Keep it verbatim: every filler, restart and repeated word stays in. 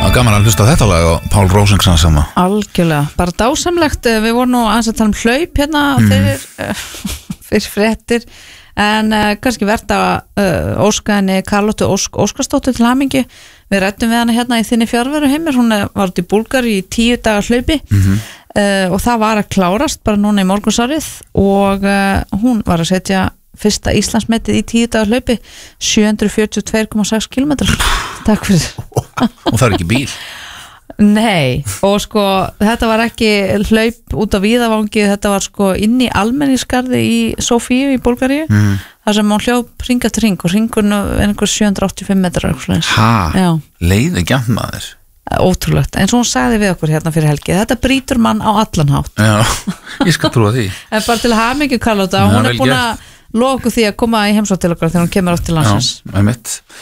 Það gaman að hlusta á þetta lag og Pál Rósingsson sama. Algjörlega, bara dásamlegt. Við vorum nú aðeins að tala um hlaup hérna mm. fyrir, uh, fyrir fréttir en uh, kannski verðt að uh, óska henni Karlóttu Ósk, Óskarsdóttur til hamingju. Við ræddum við hana hérna í þinni fjárveru heimir, hún var út í Búlgari í tíu daga hlaupi mm-hmm. uh, og það var að klárast bara núna í morgunsárið og uh, hún var að setja fyrsta Íslandsmetið í tíu daga hlaupi sjö hundruð fjörutíu og tvö komma sex kílómetrar. Takk fyrir. Og það er ekki bíl? Nei, og sko þetta var ekki hlaup út á Víðavangi, þetta var sko inn í almenningsgarði í Sofíu í Búlgaríu mm. þar sem hún hljóp hring eftir hring og hringurinn er einhver sjö hundruð áttatíu og fimm metrar. Hæ? Leið ekki að maður? Ótrúlegt, eins og hún sagði við okkur hérna fyrir helgi, þetta brýtur mann á allan hátt. Já, ég skal trúa því. En bara til að hafa mikið Karlótta, hún er búin að loka því að koma í heimsókn til okkar þegar hún kemur átt til landsins. Já, einmitt.